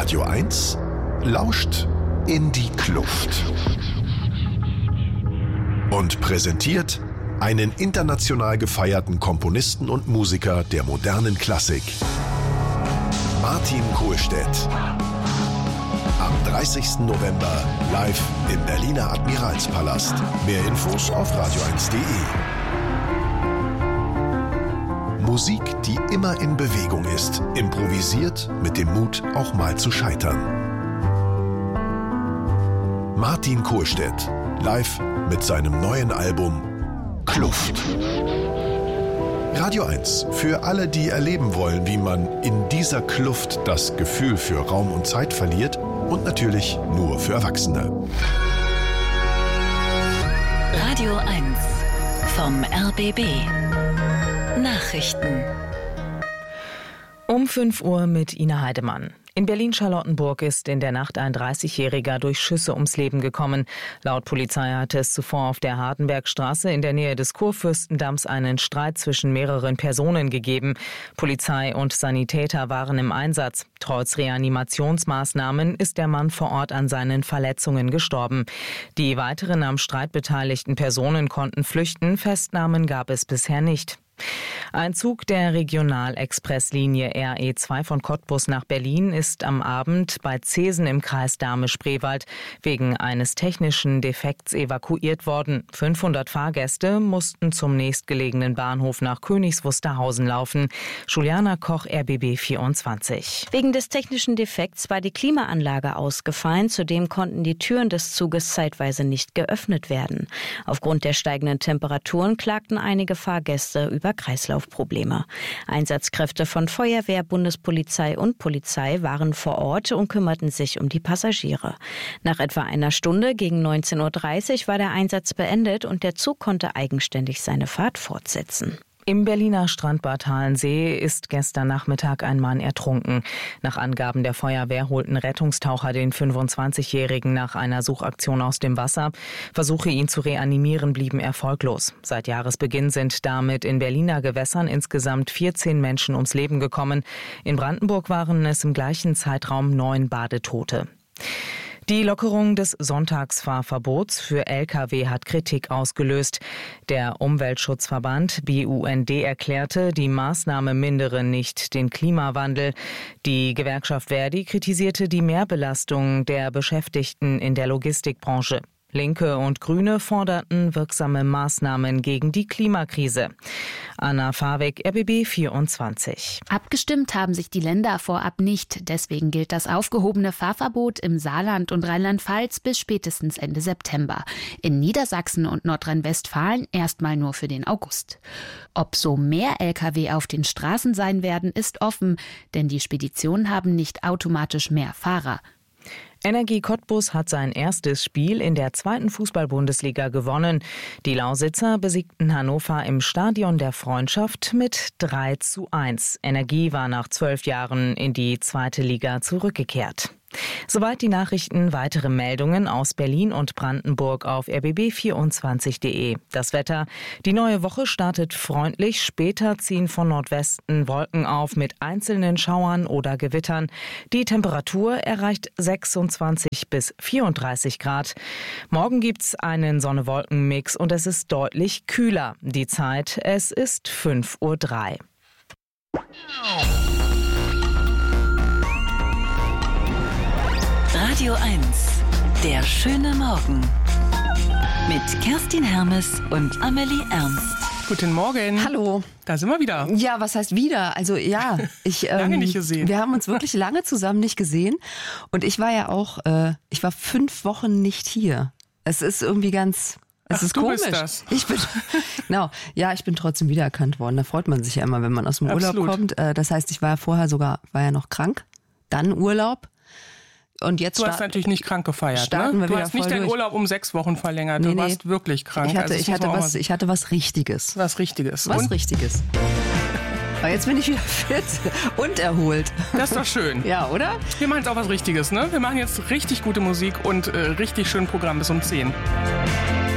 Radio 1 lauscht in die Kluft und präsentiert einen international gefeierten Komponisten und Musiker der modernen Klassik, Martin Kohlstedt. Am 30. November live im Berliner Admiralspalast. Mehr Infos auf radio1.de. Musik, die immer in Bewegung ist, improvisiert mit dem Mut, auch mal zu scheitern. Martin Kohlstedt, live mit seinem neuen Album Kluft. Radio 1, für alle, die erleben wollen, wie man in dieser Kluft das Gefühl für Raum und Zeit verliert, und natürlich nur für Erwachsene. Radio 1 vom RBB. Nachrichten. Um 5 Uhr mit Ina Heidemann. In Berlin-Charlottenburg ist in der Nacht ein 30-Jähriger durch Schüsse ums Leben gekommen. Laut Polizei hatte es zuvor auf der Hardenbergstraße in der Nähe des Kurfürstendamms einen Streit zwischen mehreren Personen gegeben. Polizei und Sanitäter waren im Einsatz. Trotz Reanimationsmaßnahmen ist der Mann vor Ort an seinen Verletzungen gestorben. Die weiteren am Streit beteiligten Personen konnten flüchten. Festnahmen gab es bisher nicht. Ein Zug der Regionalexpresslinie RE2 von Cottbus nach Berlin ist am Abend bei Zeesen im Kreis Dahme-Spreewald wegen eines technischen Defekts evakuiert worden. 500 Fahrgäste mussten zum nächstgelegenen Bahnhof nach Königs Wusterhausen laufen. Juliana Koch, RBB 24. Wegen des technischen Defekts war die Klimaanlage ausgefallen. Zudem konnten die Türen des Zuges zeitweise nicht geöffnet werden. Aufgrund der steigenden Temperaturen klagten einige Fahrgäste über Kreislaufprobleme. Einsatzkräfte von Feuerwehr, Bundespolizei und Polizei waren vor Ort und kümmerten sich um die Passagiere. Nach etwa einer Stunde gegen 19.30 Uhr war der Einsatz beendet und der Zug konnte eigenständig seine Fahrt fortsetzen. Im Berliner Strandbad Halensee ist gestern Nachmittag ein Mann ertrunken. Nach Angaben der Feuerwehr holten Rettungstaucher den 25-Jährigen nach einer Suchaktion aus dem Wasser. Versuche, ihn zu reanimieren, blieben erfolglos. Seit Jahresbeginn sind damit in Berliner Gewässern insgesamt 14 Menschen ums Leben gekommen. In Brandenburg waren es im gleichen Zeitraum 9 Badetote. Die Lockerung des Sonntagsfahrverbots für Lkw hat Kritik ausgelöst. Der Umweltschutzverband BUND erklärte, die Maßnahme mindere nicht den Klimawandel. Die Gewerkschaft Verdi kritisierte die Mehrbelastung der Beschäftigten in der Logistikbranche. Linke und Grüne forderten wirksame Maßnahmen gegen die Klimakrise. Anna Fahrweg, RBB 24. Abgestimmt haben sich die Länder vorab nicht. Deswegen gilt das aufgehobene Fahrverbot im Saarland und Rheinland-Pfalz bis spätestens Ende September. In Niedersachsen und Nordrhein-Westfalen erstmal nur für den August. Ob so mehr Lkw auf den Straßen sein werden, ist offen, denn die Speditionen haben nicht automatisch mehr Fahrer. Energie Cottbus hat sein erstes Spiel in der 2. Fußball-Bundesliga gewonnen. Die Lausitzer besiegten Hannover im Stadion der Freundschaft mit 3:1. Energie war nach 12 Jahren in die 2. Liga zurückgekehrt. Soweit die Nachrichten. Weitere Meldungen aus Berlin und Brandenburg auf rbb24.de. Das Wetter. Die neue Woche startet freundlich. Später ziehen von Nordwesten Wolken auf mit einzelnen Schauern oder Gewittern. Die Temperatur erreicht 26 bis 34 Grad. Morgen gibt's einen Sonne-Wolken-Mix und es ist deutlich kühler. Die Zeit, es ist 5:03 Uhr. Radio 1, der schöne Morgen. Mit Kerstin Hermes und Amelie Ernst. Guten Morgen. Hallo. Da sind wir wieder. Ja, was heißt wieder? Also ja, lange nicht gesehen. Wir haben uns wirklich lange zusammen nicht gesehen. Und ich war ja auch, ich war 5 Wochen nicht hier. Es ist irgendwie ganz... Es ist komisch. Bist das. Ich bin, genau. Ja, ich bin trotzdem wiedererkannt worden. Da freut man sich ja immer, wenn man aus dem Urlaub kommt. Das heißt, ich war ja vorher war ja noch krank. Dann Urlaub. Und jetzt du hast natürlich nicht krank gefeiert, ne? Du hast nicht deinen Urlaub um 6 Wochen verlängert. Du warst wirklich krank. Ich hatte was Richtiges. Was Richtiges. Richtiges. Aber jetzt bin ich wieder fit und erholt. Das ist doch schön. Ja, oder? Wir machen jetzt auch was Richtiges, ne? Wir machen jetzt richtig gute Musik und richtig schön Programm bis um 10.